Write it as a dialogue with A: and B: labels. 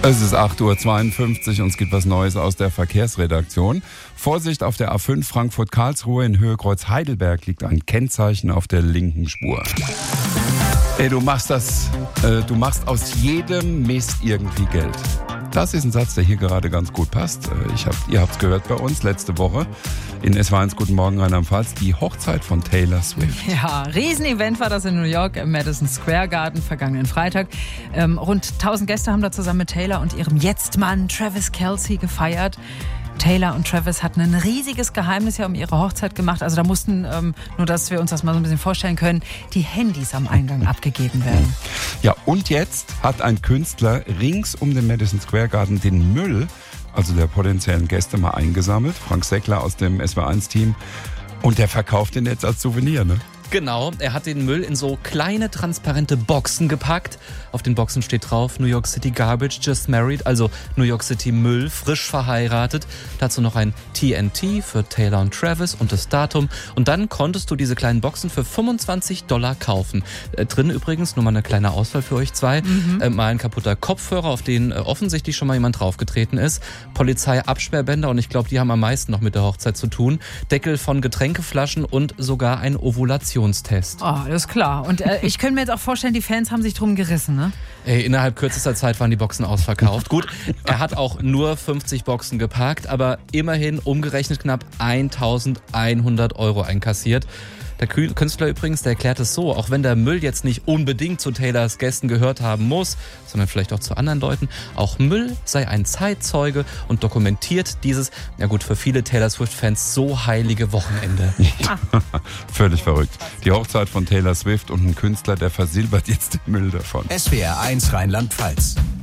A: Es ist 8.52 Uhr und es gibt was Neues aus der Verkehrsredaktion. Vorsicht auf der A5 Frankfurt-Karlsruhe in Höhe Kreuz Heidelberg liegt ein Kennzeichen auf der linken Spur. Ey, du machst aus jedem Mist irgendwie Geld. Das ist ein Satz, der hier gerade ganz gut passt. Ihr habt es gehört bei uns letzte Woche in SW1 Guten Morgen Rheinland-Pfalz, die Hochzeit von Taylor Swift.
B: Ja, Riesenevent war das in New York im Madison Square Garden vergangenen Freitag. Rund 1000 Gäste haben da zusammen mit Taylor und ihrem Jetzt-Mann Travis Kelce gefeiert. Taylor und Travis hatten ein riesiges Geheimnis ja um ihre Hochzeit gemacht. Also da mussten, nur dass wir uns das mal so ein bisschen vorstellen können, die Handys am Eingang abgegeben werden.
A: Ja, und jetzt hat ein Künstler rings um den Madison Square Garden den Müll, also der potenziellen Gäste, mal eingesammelt. Frank Seckler aus dem SW1-Team. Und der verkauft den jetzt als Souvenir, ne?
C: Genau, er hat den Müll in so kleine, transparente Boxen gepackt. Auf den Boxen steht drauf New York City Garbage Just Married, also New York City Müll, frisch verheiratet. Dazu noch ein TNT für Taylor und Travis und das Datum. Und dann konntest du diese kleinen Boxen für $25 kaufen. Drin übrigens, nur mal eine kleine Auswahl für euch zwei. Mal ein kaputter Kopfhörer, auf den offensichtlich schon mal jemand draufgetreten ist. Polizei-Absperrbänder, und ich glaube, die haben am meisten noch mit der Hochzeit zu tun. Deckel von Getränkeflaschen und sogar ein Ovulationstest.
B: Oh, ist klar. Und ich könnte mir jetzt auch vorstellen, die Fans haben sich drum gerissen, ne?
C: Ey, innerhalb kürzester Zeit waren die Boxen ausverkauft. Gut, er hat auch nur 50 Boxen geparkt, aber immerhin umgerechnet knapp 1.100 € einkassiert. Der Künstler übrigens, der erklärt es so, auch wenn der Müll jetzt nicht unbedingt zu Taylors Gästen gehört haben muss, sondern vielleicht auch zu anderen Leuten, auch Müll sei ein Zeitzeuge und dokumentiert dieses, ja gut, für viele Taylor Swift-Fans so heilige Wochenende.
A: Völlig verrückt. Die Hochzeit von Taylor Swift und ein Künstler, der versilbert jetzt den Müll davon.
D: SWR1 Rheinland-Pfalz.